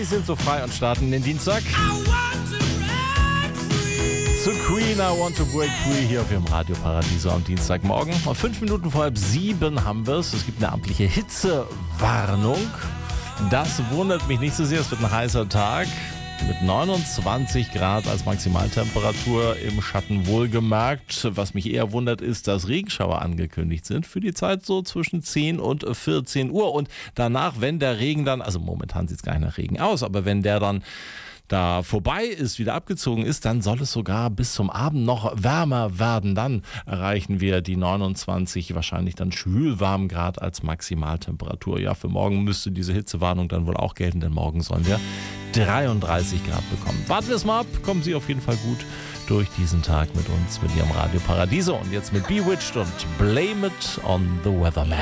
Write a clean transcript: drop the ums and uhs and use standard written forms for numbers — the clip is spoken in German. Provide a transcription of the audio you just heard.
sind so frei und starten den Dienstag. Zu Queen, I Want to Break Free hier auf Ihrem Radio Paradiso am Dienstagmorgen. 5 Minuten vor 6:30 haben wir es. Es gibt eine amtliche Hitzewarnung. Das wundert mich nicht so sehr. Es wird ein heißer Tag mit 29 Grad als Maximaltemperatur im Schatten wohlgemerkt. Was mich eher wundert, ist, dass Regenschauer angekündigt sind für die Zeit so zwischen 10 und 14 Uhr. Und danach, wenn der Regen dann, also momentan sieht es gar nicht nach Regen aus, aber wenn der dann da vorbei ist, wieder abgezogen ist, dann soll es sogar bis zum Abend noch wärmer werden. Dann erreichen wir die 29, wahrscheinlich dann schwülwarm Grad als Maximaltemperatur. Ja, für morgen müsste diese Hitzewarnung dann wohl auch gelten, denn morgen sollen wir 33 Grad bekommen. Warten wir es mal ab, kommen Sie auf jeden Fall gut durch diesen Tag mit uns, mit Ihrem Radio Paradiso. Und jetzt mit Bewitched und Blame It on the Weatherman.